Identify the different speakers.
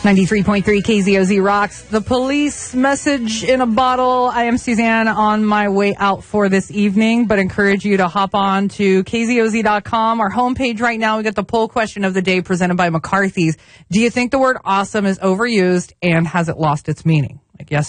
Speaker 1: 93.3 KZOZ rocks. The police message in a bottle. I am Suzanne on my way out for this evening, but encourage you to hop on to KZOZ.com, our homepage right now. We got the poll question of the day presented by McCarthy's. Do you think the word awesome is overused and has it lost its meaning? Like, yes